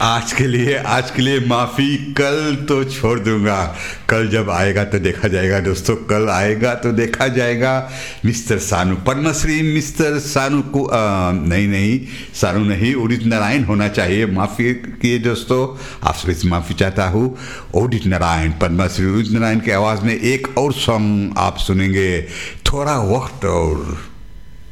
आज के लिए माफ़ी, कल तो छोड़ दूंगा। कल जब आएगा तो देखा जाएगा दोस्तों, कल आएगा तो देखा जाएगा। मिस्टर सानू पद्मश्री, मिस्टर सानू को नहीं सानू नहीं, उदित नारायण होना चाहिए। माफ़ी किए दोस्तों, आपसे माफ़ी चाहता हूँ। उदित नारायण, पद्मश्री उदित नारायण की आवाज़ में एक और सॉन्ग आप सुनेंगे, थोड़ा वक्त और।